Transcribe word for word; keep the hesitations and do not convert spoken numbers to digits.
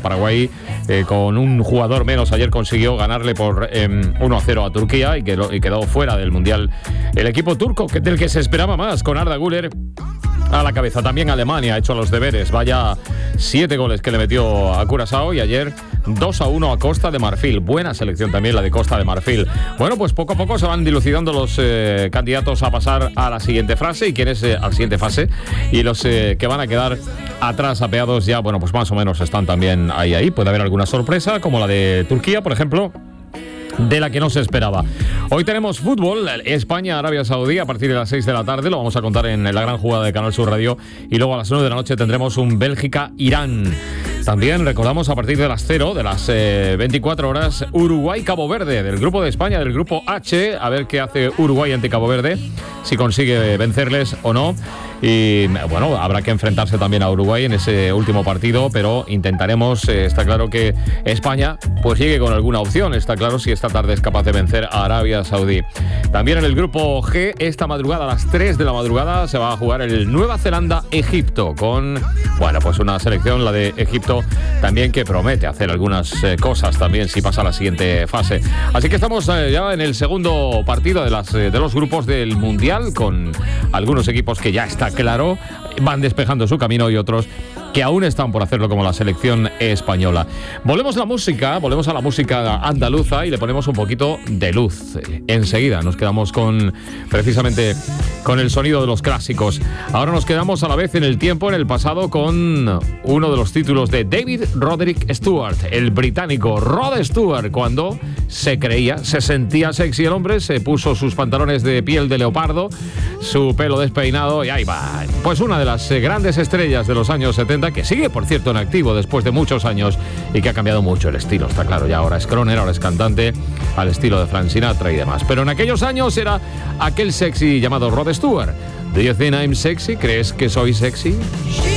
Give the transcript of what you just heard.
Paraguay eh, con un jugador menos ayer consiguió ganarle por eh, uno a cero a Turquía y quedó, y quedó fuera del Mundial el equipo turco, que, del que se esperaba más, con Arda Güler a la cabeza. También Alemania ha hecho los deberes. Vaya siete goles que le metió a Curazao y ayer dos a uno a Costa de Marfil. Buena selección también la de Costa de Marfil. Bueno, pues poco a poco se van dilucidando los eh, candidatos a pasar a la siguiente fase y quienes eh, a la siguiente fase y los eh, que van a quedar atrás apeados ya, bueno, pues más o menos están también ahí ahí. Puede haber alguna sorpresa como la de Turquía, por ejemplo, de la que no se esperaba. Hoy tenemos fútbol, España-Arabia Saudí a partir de las seis de la tarde, lo vamos a contar en la gran jugada de Canal Sur Radio, y luego a las nueve de la noche tendremos un Bélgica-Irán. También recordamos a partir de las cero, de las eh, veinticuatro horas, Uruguay-Cabo Verde, del grupo de España, del grupo H, a ver qué hace Uruguay ante Cabo Verde, si consigue vencerles o no. Y bueno, habrá que enfrentarse también a Uruguay en ese último partido, pero intentaremos, eh, está claro que España pues llegue con alguna opción, está claro, si esta tarde es capaz de vencer a Arabia Saudí. También en el grupo G, esta madrugada a las tres de la madrugada se va a jugar el Nueva Zelanda-Egipto, con, bueno, pues una selección, la de Egipto, también que promete hacer algunas eh, cosas también si pasa a la siguiente fase. Así que estamos eh, ya en el segundo partido de, las, eh, de los grupos del Mundial, con algunos equipos que ya están claro, van despejando su camino y otros que aún están por hacerlo, como la selección española. Volvemos a la música, volvemos a la música andaluza y le ponemos un poquito de luz. Enseguida nos quedamos con, precisamente, con el sonido de los clásicos. Ahora nos quedamos a la vez en el tiempo, en el pasado, con uno de los títulos de David Roderick Stewart, el británico Rod Stewart. Cuando se creía, se sentía sexy el hombre, se puso sus pantalones de piel de leopardo, su pelo despeinado y ahí va. Pues una de las grandes estrellas de los años setenta, que sigue, por cierto, en activo después de muchos años y que ha cambiado mucho el estilo, está claro. Ya ahora es croner, ahora es cantante al estilo de Frank Sinatra y demás. Pero en aquellos años era aquel sexy llamado Rod Stewart. Do you think I'm sexy? ¿Crees que soy sexy?